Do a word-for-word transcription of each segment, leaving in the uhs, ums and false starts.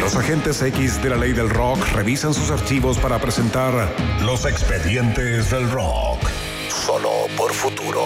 Los agentes X de la ley del rock revisan sus archivos para presentar Los Expedientes del Rock. Solo por Futuro.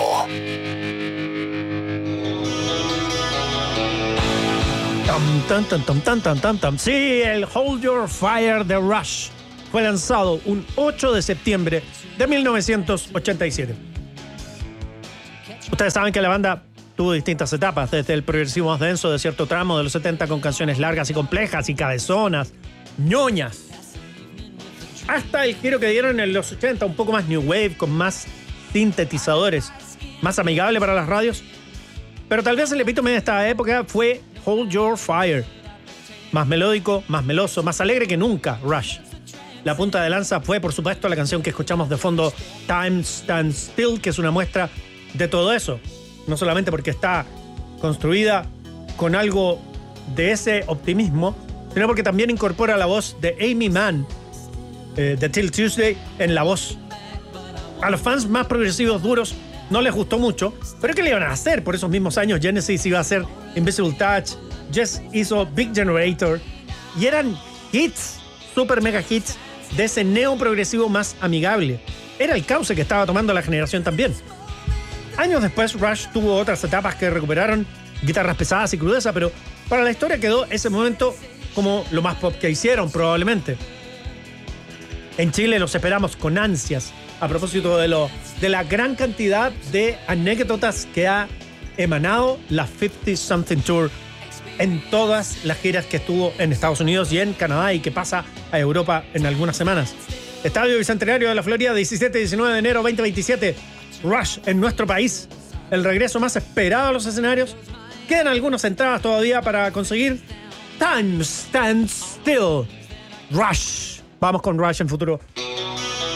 Tam, tam, tam, tam, tam, tam, tam, tam. Sí, el Hold Your Fire de Rush fue lanzado un ocho de septiembre de mil novecientos ochenta y siete. Ustedes saben que la banda tuvo distintas etapas, desde el progresivo más denso de cierto tramo de los setenta con canciones largas y complejas y cabezonas, ñoñas, hasta el giro que dieron en los ochenta, un poco más new wave, con más sintetizadores, más amigable para las radios. Pero tal vez el epítome de esta época fue Hold Your Fire. Más melódico, más meloso, más alegre que nunca, Rush. La punta de lanza fue, por supuesto, la canción que escuchamos de fondo, Time Stands Still, que es una muestra de todo eso. No solamente porque está construida con algo de ese optimismo, sino porque también incorpora la voz de Amy Mann, eh, de Till Tuesday, en la voz. A los fans más progresivos duros no les gustó mucho, pero ¿qué le iban a hacer? Por esos mismos años Genesis iba a hacer Invisible Touch, Jess hizo Big Generator, y eran hits, super mega hits, de ese neoprogresivo más amigable. Era el cauce que estaba tomando la generación también. Años después, Rush tuvo otras etapas que recuperaron guitarras pesadas y crudeza, pero para la historia quedó ese momento como lo más pop que hicieron, probablemente. En Chile los esperamos con ansias, a propósito de, lo, de la gran cantidad de anécdotas que ha emanado la cincuenta Something Tour en todas las giras que estuvo en Estados Unidos y en Canadá y que pasa a Europa en algunas semanas. Estadio Bicentenario de la Florida, diecisiete y diecinueve de enero veinte veintisiete. Rush en nuestro país. El regreso más esperado a los escenarios. Quedan algunas entradas todavía para conseguir. Time Stands Still. Rush. Vamos con Rush en Futuro.